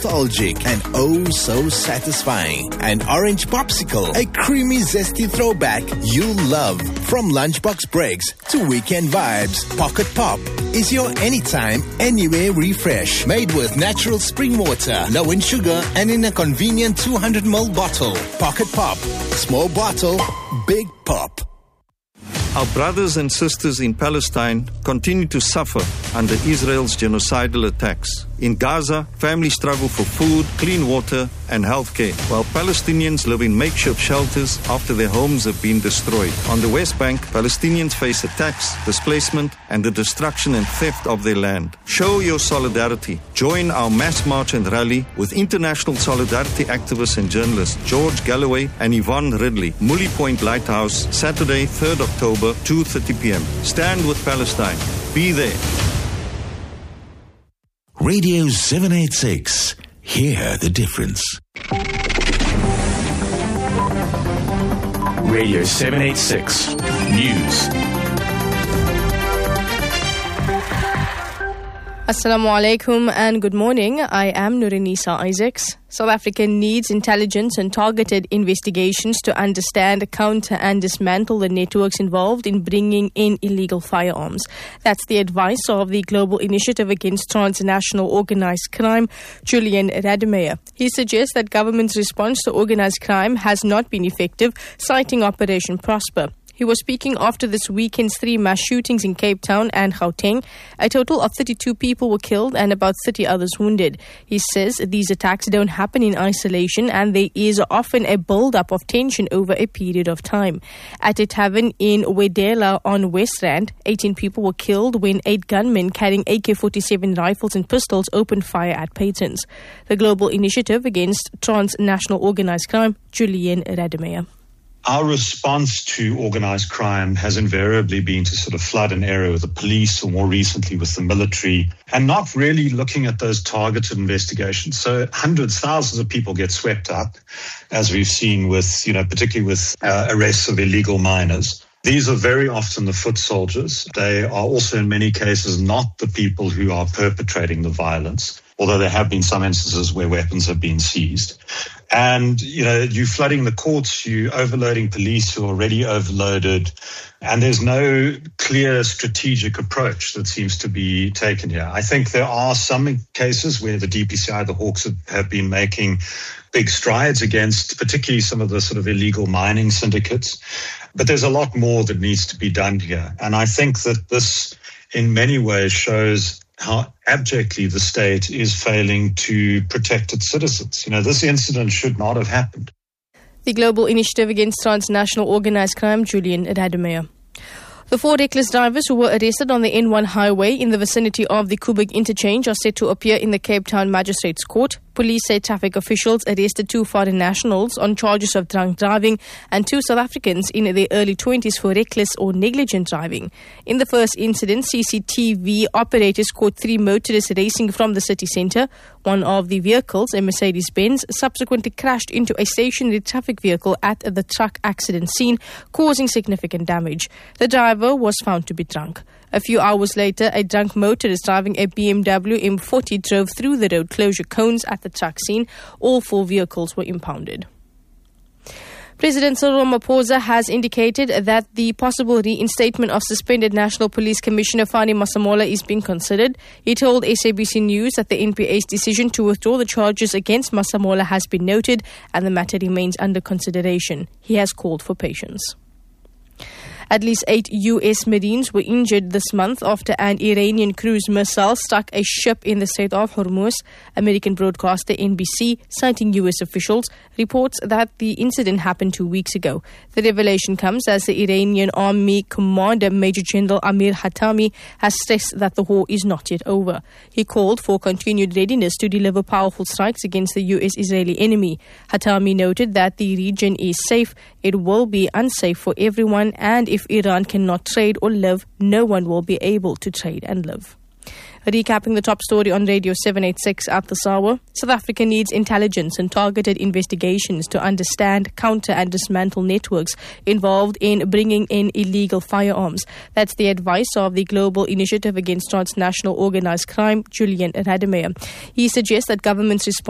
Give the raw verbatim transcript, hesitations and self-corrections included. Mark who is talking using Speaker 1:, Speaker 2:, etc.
Speaker 1: nostalgic and oh so satisfying. An orange popsicle, a creamy zesty throwback you'll love. From lunchbox breaks to weekend vibes, Pocket Pop is your anytime, anywhere refresh. Made with natural spring water, low in sugar and in a convenient two hundred milliliter bottle. Pocket Pop. Small bottle, big pop.
Speaker 2: Our brothers and sisters in Palestine continue to suffer under Israel's genocidal attacks. In Gaza, families struggle for food, clean water, and health care, while Palestinians live in makeshift shelters after their homes have been destroyed. On the West Bank, Palestinians face attacks, displacement, and the destruction and theft of their land. Show your solidarity. Join our mass march and rally with international solidarity activists and journalists George Galloway and Yvonne Ridley. Mully Point Lighthouse, Saturday, third October, two thirty p.m. Stand with Palestine. Be there.
Speaker 3: Radio seven eighty-six. Hear the difference.
Speaker 4: Radio seven eighty-six News.
Speaker 5: Assalamu alaikum and good morning. I am Nurinisa Isaacs. South Africa needs intelligence and targeted investigations to understand, counter and dismantle the networks involved in bringing in illegal firearms. That's the advice of the Global Initiative Against Transnational Organized Crime, Julian Rademeyer. He suggests that government's response to organized crime has not been effective, citing Operation Prosper. He was speaking after this weekend's three mass shootings in Cape Town and Gauteng. A total of thirty-two people were killed and about thirty others wounded. He says these attacks don't happen in isolation and there is often a build-up of tension over a period of time. At a tavern in Wedela on West Rand, eighteen people were killed when eight gunmen carrying A K forty-seven rifles and pistols opened fire at patrons. The Global Initiative Against Transnational Organized Crime, Julian Rademeyer.
Speaker 6: Our response to organized crime has invariably been to sort of flood an area with the police or more recently with the military and not really looking at those targeted investigations. So hundreds, thousands of people get swept up, as we've seen with, you know, particularly with uh, arrests of illegal miners. These are very often the foot soldiers. They are also in many cases not the people who are perpetrating the violence, although there have been some instances where weapons have been seized. And, you know, you're flooding the courts, you're overloading police who are already overloaded, and there's no clear strategic approach that seems to be taken here. I think there are some cases where the D P C I, the Hawks, have been making big strides against particularly some of the sort of illegal mining syndicates. But there's a lot more that needs to be done here. And I think that this, in many ways, shows how abjectly the state is failing to protect its citizens. You know, this incident should not have happened.
Speaker 5: The Global Initiative Against Transnational Organized Crime, Julian Rademeyer. The four reckless drivers who were arrested on the N one highway in the vicinity of the Kubik interchange are set to appear in the Cape Town Magistrates Court. Police say traffic officials arrested two foreign nationals on charges of drunk driving and two South Africans in their early twenties for reckless or negligent driving. In the first incident, C C T V operators caught three motorists racing from the city centre. One of the vehicles, a Mercedes-Benz, subsequently crashed into a stationary traffic vehicle at the truck accident scene, causing significant damage. The driver was found to be drunk. A few hours later, a drunk motorist driving a B M W M forty drove through the road closure cones at the truck scene. All four vehicles were impounded. President Cyril Ramaphosa has indicated that the possible reinstatement of suspended National Police Commissioner Fani Masemola is being considered. He told S A B C News that the N P A's decision to withdraw the charges against Masemola has been noted and the matter remains under consideration. He has called for patience. At least eight U S Marines were injured this month after an Iranian cruise missile struck a ship in the Strait of Hormuz. American broadcaster N B C, citing U S officials, reports that the incident happened two weeks ago. The revelation comes as the Iranian Army Commander Major General Amir Hatami has stressed that the war is not yet over. He called for continued readiness to deliver powerful strikes against the U S-Israeli enemy. Hatami noted that the region is safe. It will be unsafe for everyone, and if If Iran cannot trade or live, no one will be able to trade and live. Recapping the top story on Radio seven eighty-six at this hour, South Africa needs intelligence and targeted investigations to understand, counter and dismantle networks involved in bringing in illegal firearms. That's the advice of the Global Initiative Against Transnational Organized Crime, Julian Rademeyer. He suggests that government's response